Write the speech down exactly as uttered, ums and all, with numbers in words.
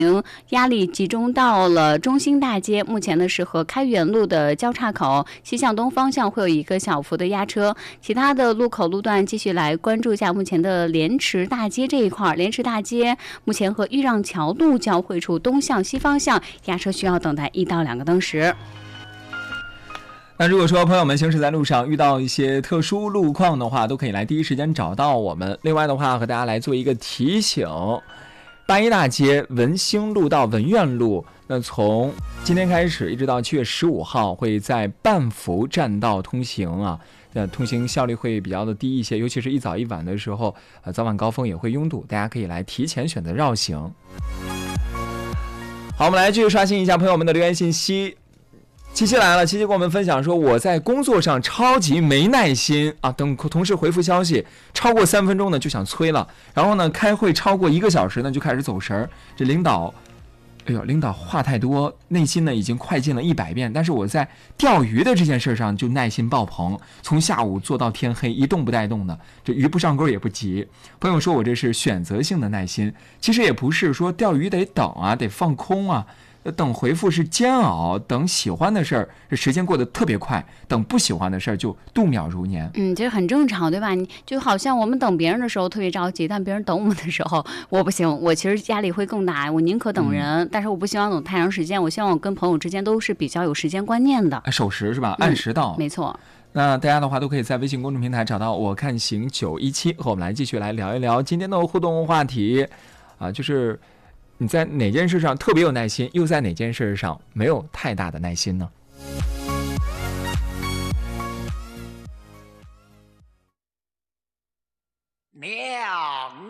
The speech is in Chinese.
压力集中到了中兴大街，目前呢是和开元路的交叉口，西向东方向会有一个小幅的压车。其他的路口路段继续来关注一下目前的莲池大街这一块，莲池大街目前和豫让桥路交汇处东向西方向压车需要等待一到两个灯时。 那如果说朋友们行驶在路上遇到一些特殊路况的话，都可以来第一时间找到我们。另外的话，和大家来做一个提醒，八一大街文兴路到文苑路，那从今天开始一直到七月十五号会在半幅占道通行啊，那通行效率会比较的低一些，尤其是一早一晚的时候，呃，早晚高峰也会拥堵，大家可以来提前选择绕行。好，我们来继续刷新一下朋友们的留言信息。七七来了，七七跟我们分享说，我在工作上超级没耐心啊，等同事回复消息超过三分钟呢就想催了，然后呢开会超过一个小时呢就开始走神儿。这领导，哎呦，领导话太多，内心呢已经快进了一百遍，但是我在钓鱼的这件事上就耐心爆棚，从下午做到天黑，一动不带动的，这鱼不上钩也不急。朋友说我这是选择性的耐心，其实也不是说钓鱼得等啊，得放空啊。等回复是煎熬，等喜欢的事儿，这时间过得特别快；等不喜欢的事儿就度秒如年。 嗯，这很正常，对吧？你就好像我们等别人的时候特别着急，但别人等我们的时候，我不行，我其实压力会更大。我宁可等人，嗯、但是我不希望等太长时间。我希望我跟朋友之间都是比较有时间观念的， 守时是吧？按时到， 嗯、没错。 那大家的话都可以在微信公众平台找到我看行九一七，和我们来继续来聊一聊今天的互动话题啊，就是你在哪件事上特别有耐心，又在哪件事上没有太大的耐心呢？